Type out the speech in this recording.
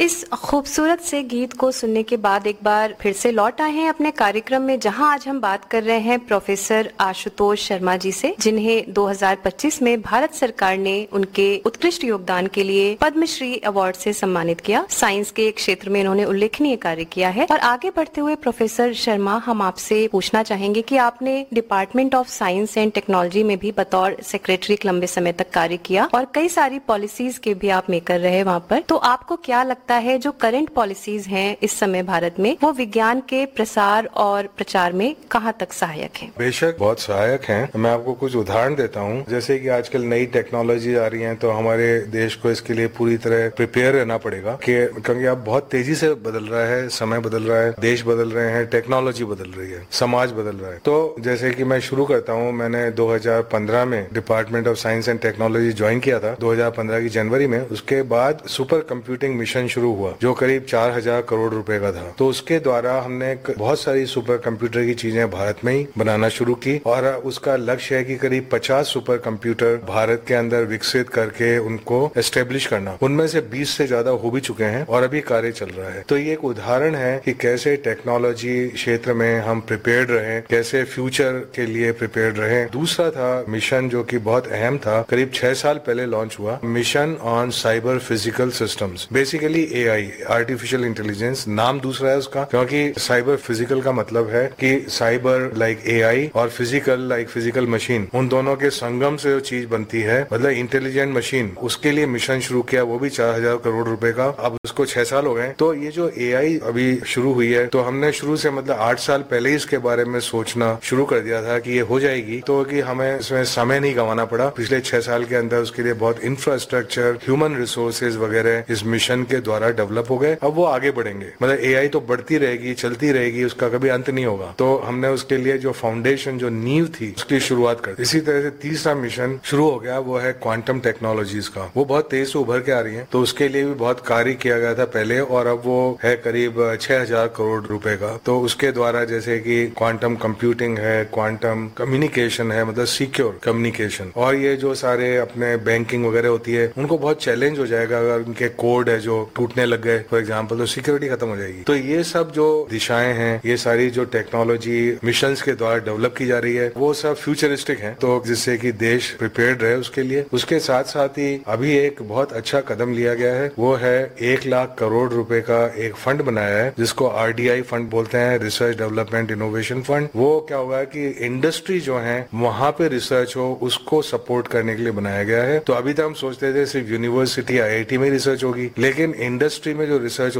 इस खूबसूरत से गीत को सुनने के बाद एक बार फिर से लौट आए हैं अपने कार्यक्रम में, जहां आज हम बात कर रहे हैं प्रोफेसर आशुतोष शर्मा जी से, जिन्हें 2025 में भारत सरकार ने उनके उत्कृष्ट योगदान के लिए पद्मश्री अवार्ड से सम्मानित किया। साइंस के क्षेत्र में इन्होंने उल्लेखनीय कार्य किया है। और आगे बढ़ते हुए प्रोफेसर शर्मा, हम आपसे पूछना चाहेंगे कि आपने department of science and technology में भी बतौर सेक्रेटरी लंबे समय तक कार्य किया और कई सारी पॉलिसीज के भी आप मेकर रहे वहाँ पर। तो आपको क्या लगता है जो करंट पॉलिसीज हैं इस समय भारत में, वो विज्ञान के प्रसार और प्रचार में कहाँ तक सहायक हैं? बेशक बहुत सहायक हैं। मैं आपको कुछ उदाहरण देता हूँ। जैसे कि आजकल नई टेक्नोलॉजी आ रही है, तो हमारे देश को इसके लिए पूरी तरह प्रिपेयर रहना पड़ेगा क्योंकि अब बहुत तेजी से बदल रहा है, समय बदल रहा है, देश बदल रहे हैं, टेक्नोलॉजी बदल रही है, समाज बदल रहा है। तो जैसे कि मैं शुरू करता हूँ, मैंने 2015 में department of science and technology join किया था 2015 की जनवरी में। उसके बाद सुपर कंप्यूटिंग मिशन शुरू हुआ जो करीब 4000 करोड़ रुपए का था। तो उसके द्वारा हमने बहुत सारी सुपर कंप्यूटर की चीजें भारत में ही बनाना शुरू की और उसका लक्ष्य है कि करीब 50 सुपर कंप्यूटर भारत के अंदर विकसित करके उनको एस्टेब्लिश करना। उनमें से 20 से ज्यादा हो भी चुके हैं और अभी कार्य चल रहा है। तो ये एक उदाहरण है कि कैसे टेक्नोलॉजी क्षेत्र में हम प्रिपेयर्ड रहे, कैसे फ्यूचर के लिए प्रिपेयर्ड रहे। दूसरा था मिशन जो कि बहुत अहम था, करीब 6 साल पहले लॉन्च हुआ, mission on cyber physical systems. Basically AI, artificial intelligence नाम दूसरा है उसका, क्योंकि साइबर फिजिकल का मतलब है कि साइबर लाइक एआई और फिजिकल लाइक फिजिकल मशीन, उन दोनों के संगम से जो चीज बनती है, मतलब इंटेलिजेंट मशीन। उसके लिए मिशन शुरू किया, वो भी 4000 करोड़ रुपए का। अब उसको 6 साल हो गए। तो ये जो एआई अभी शुरू हुई है, तो हमने शुरू से मतलब 8 साल पहले ही इसके बारे में सोचना शुरू कर दिया था कि ये हो जाएगी, तो कि हमें इसमें समय नहीं गंवाना पड़ा। पिछले 6 साल के अंदर उसके लिए बहुत इंफ्रास्ट्रक्चर, ह्यूमन रिसोर्सेज वगैरह इस मिशन के द्वारा डेवलप हो गए। अब वो आगे बढ़ेंगे, मतलब एआई तो बढ़ती रहेगी, चलती रहेगी, उसका कभी अंत नहीं होगा। तो हमने उसके लिए जो फाउंडेशन, जो नींव थी, उसकी शुरुआत कर दी। इसी तरह से तीसरा मिशन शुरू हो गया, वो है क्वांटम टेक्नोलॉजीज का। वो बहुत तेज से उभर के आ रही है, तो उसके लिए भी बहुत कार्य किया गया था पहले, और अब वो है करीब 6000 करोड़ रुपए का। तो उसके द्वारा जैसे कि क्वांटम कंप्यूटिंग है, क्वांटम कम्युनिकेशन है, मतलब सिक्योर कम्युनिकेशन, और ये जो सारे अपने बैंकिंग वगैरह होती है, उनको बहुत चैलेंज हो जाएगा अगर उनके कोड है जो टूटने लग गए फॉर एग्जाम्पल, तो सिक्योरिटी खत्म हो जाएगी। तो ये सब जो दिशाएं हैं, ये सारी जो टेक्नोलॉजी मिशंस के द्वारा डेवलप की जा रही है, वो सब फ्यूचरिस्टिक है, तो जिससे कि देश प्रिपेयर्ड रहे उसके लिए। उसके साथ साथ ही अभी एक बहुत अच्छा कदम लिया गया है, वो है 1 लाख करोड़ रुपए का एक फंड बनाया है, जिसको RDI फंड बोलते हैं, रिसर्च डेवलपमेंट इनोवेशन फंड। वो क्या होगा कि इंडस्ट्री जो है वहां पे रिसर्च हो, उसको सपोर्ट करने के लिए बनाया गया है। तो अभी तक हम सोचते थे सिर्फ यूनिवर्सिटी IIT में रिसर्च होगी, लेकिन इंडस्ट्री में जो रिसर्च